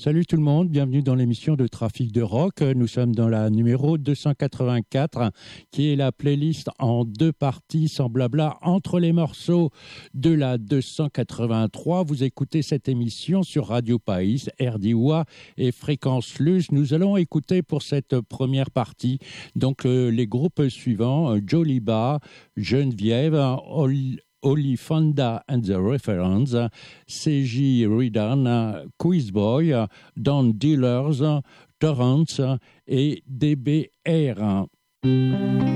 Salut tout le monde, bienvenue dans l'émission de Trafic de Rock. Nous sommes dans la numéro 284, qui est la playlist en deux parties, sans blabla, entre les morceaux de la 283. Vous écoutez cette émission sur Radio País, RDOA et Fréquence Luz. Nous allons écouter pour cette première partie donc les groupes suivants, Joliba, Geneviève, Olifanda and the Reference, CJ Redan, Quizboy, Don Dealers, Torrance et DBR.